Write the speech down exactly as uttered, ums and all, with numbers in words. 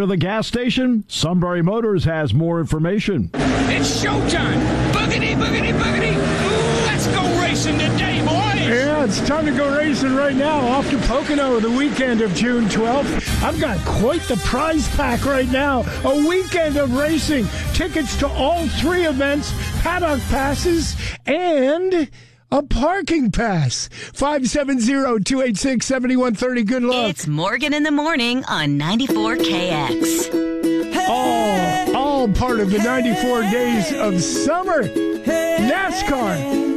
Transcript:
of the gas station? Sunbury Motors has more information. It's showtime! Boogity, boogity, boogity! Ooh, let's go racing today, boys! Yeah, it's time to go racing right now. Off to Pocono the weekend of June twelfth. I've got quite the prize pack right now. A weekend of racing. Tickets to all three events, paddock passes, and a parking pass. five seven zero, two eight six, seven one three zero. Good luck. It's Morgan in the Morning on ninety-four K X. All, all part of the ninety-four days of summer. NASCAR.